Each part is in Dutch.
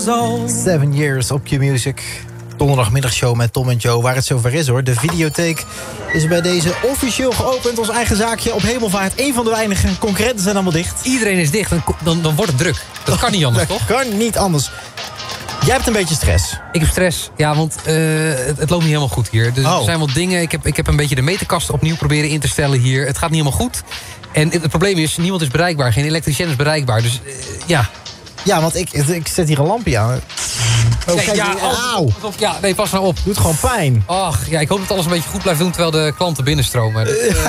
was old. 7 Years op Q-Music. Donderdagmiddagshow met Tom en Joe, waar het zover is hoor. De videotheek is bij deze officieel geopend. Ons eigen zaakje op Hemelvaart. Een van de weinige. Concurrenten zijn allemaal dicht. Iedereen is dicht, dan wordt het druk. Dat kan niet anders, toch? Kan niet anders. Jij hebt een beetje stress. Ik heb stress, ja, want het loopt niet helemaal goed hier. Dus er zijn wat dingen. Ik heb een beetje de meterkast opnieuw proberen in te stellen hier. Het gaat niet helemaal goed. En het probleem is, niemand is bereikbaar. Geen elektricien is bereikbaar. Dus ja. Ja, want ik zet hier een lampje aan. Oh, Nee, kijk, ja, auw. Ja, nee, pas nou op. Doet gewoon pijn. Ach, ja, ik hoop dat alles een beetje goed blijft doen terwijl de klanten binnenstromen.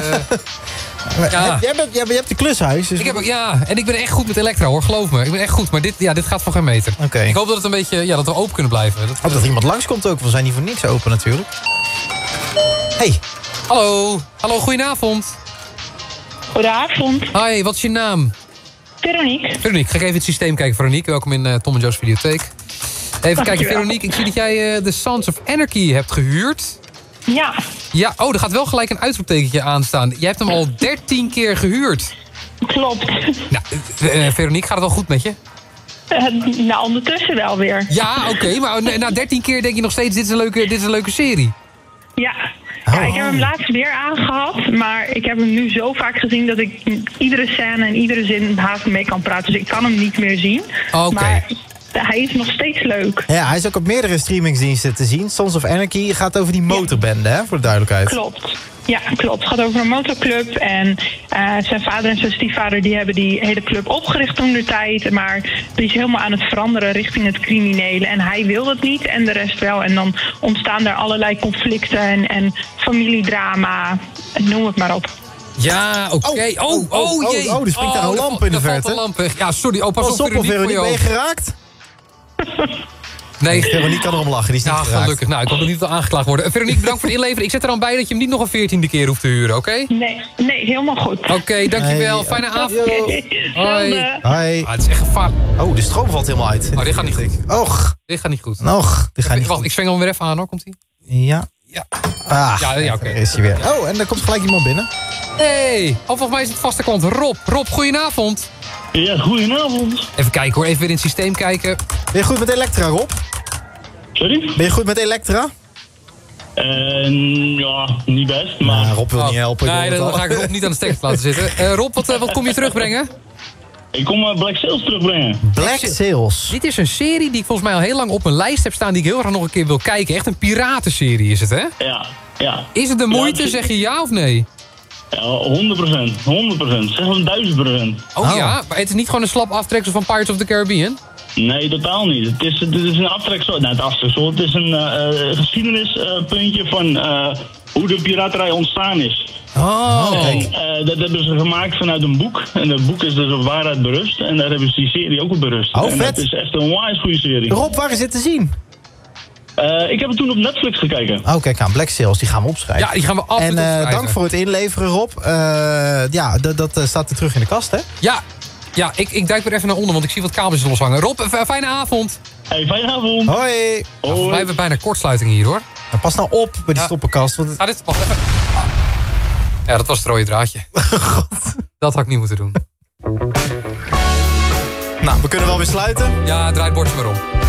Ja. Je hebt de klushuis. Dus En ik ben echt goed met elektra, hoor. Geloof me. Ik ben echt goed, maar dit gaat voor geen meter. Oké. Ik hoop dat het een beetje, dat we open kunnen blijven. Dat iemand langskomt ook. We zijn niet voor niks open natuurlijk. Hey. Hallo. Hallo, goedenavond. Goedenavond. Hi, wat is je naam? Veronique. Veronique, ga ik even het systeem kijken. Veronique, welkom in Tom en Joe's videotheek. Even kijken, Veronique, ik zie dat jij de Sons of Anarchy hebt gehuurd. Ja. Ja, er gaat wel gelijk een uitroeptekentje aan staan. Jij hebt hem al 13 keer gehuurd. Klopt. Nou, Veronique, gaat het wel goed met je? Nou, ondertussen wel weer. Ja, oké, maar na 13 keer denk je nog steeds, dit is een leuke serie. Ja. Ja, ik heb hem laatst weer aangehad, maar ik heb hem nu zo vaak gezien dat ik iedere scène en iedere zin haast mee kan praten. Dus ik kan hem niet meer zien. Oké. Maar hij is nog steeds leuk. Ja, hij is ook op meerdere streamingsdiensten te zien. Sons of Anarchy gaat over die motorbende, hè, voor de duidelijkheid. Klopt. Ja, klopt. Het gaat over een motorclub. En zijn vader en zijn stiefvader die hebben die hele club opgericht toen de tijd. Maar die is helemaal aan het veranderen richting het criminele. En hij wil het niet en de rest wel. En dan ontstaan er allerlei conflicten en familiedrama. Noem het maar op. Ja, oké. Jee. Er springt daar een lamp in de verte. Ja, sorry. Pas op, Veronique, ben je geraakt? Nee. Veronique kan erom lachen, die is niet geraakt. Gelukkig. Nou, ik hoop niet dat we aangeklaagd worden. Veronique, bedankt voor het inleveren. Ik zet er dan bij dat je hem niet nog een 14e keer hoeft te huren, oké? Nee, helemaal goed. Oké, dankjewel. Fijne avond. Hoi. Hoi. Het is echt gevaarlijk. Oh, de stroom valt helemaal uit. Oh, dit gaat niet goed. Och. Dit gaat niet goed. Wacht, ik zweng hem weer even aan, hoor. Komt-ie? Ja. Ja. Ja, oké. Is hij weer. Oh, en er komt gelijk iemand binnen. Hey. Volgens mij is het vaste klant Rob. Rob, goedenavond. Ja, goedenavond. Even kijken hoor, even weer in het systeem kijken. Ben je goed met Elektra, Rob? Sorry? Ben je goed met Elektra? Ja, niet best, maar... Rob wil niet helpen. Nee, dan ga ik Rob niet aan de stekker laten zitten. Rob, wat kom je terugbrengen? Ik kom Black Sails terugbrengen. Black Sails. Dit is een serie die ik volgens mij al heel lang op mijn lijst heb staan... die ik heel graag nog een keer wil kijken. Echt een piratenserie is het, hè? Ja. Is het de moeite, zeg je ja of nee? Ja, 100%. 100%. Zeg wel 1000%. Oh ja, maar het is niet gewoon een slap aftreksel van Pirates of the Caribbean? Nee, totaal niet. Het is een aftreksel. Nou, het is een geschiedenispuntje van hoe de piraterij ontstaan is. Dat hebben ze gemaakt vanuit een boek. En dat boek is dus op waarheid berust. En daar hebben ze die serie ook op berust. Oh, en vet. dat is echt een onwijs goede serie. Rob, waar is dit te zien? Ik heb het toen op Netflix gekeken. Oh, kijk aan. Black Sails, die gaan we opschrijven. Ja, die gaan we absoluut opschrijven. Dank voor het inleveren, Rob. Dat staat er terug in de kast, hè? Ja, ik duik weer even naar onder, want ik zie wat kabels loshangen. Rob, fijne avond. Hey, fijne avond. Hoi. Nou, wij hebben bijna kortsluiting hier, hoor. Nou, pas nou op bij die stoppenkast. Want Wacht even. Ja, dat was het rode draadje. Dat had ik niet moeten doen. Nou, we kunnen wel weer sluiten. Ja, draai het bordje maar om.